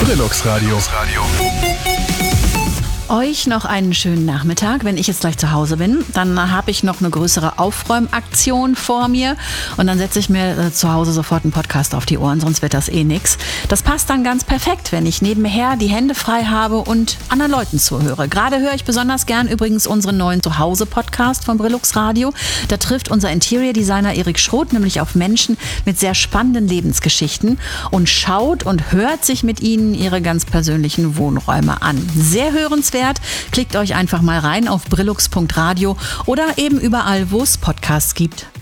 Brillux Radio. Euch noch einen schönen Nachmittag. Wenn ich jetzt gleich zu Hause bin, dann habe ich noch eine größere Aufräumaktion vor mir und dann setze ich mir zu Hause sofort einen Podcast auf die Ohren, sonst wird das eh nix. Das passt dann ganz perfekt, wenn ich nebenher die Hände frei habe und anderen Leuten zuhöre. Gerade höre ich besonders gern übrigens unseren neuen Zuhause-Podcast von Brillux Radio. Da trifft unser Interior-Designer Erik Schroth nämlich auf Menschen mit sehr spannenden Lebensgeschichten und schaut und hört sich mit ihnen ihre ganz persönlichen Wohnräume an. Sehr hörenswert. Klickt euch einfach mal rein auf brillux.radio oder eben überall, wo es Podcasts gibt.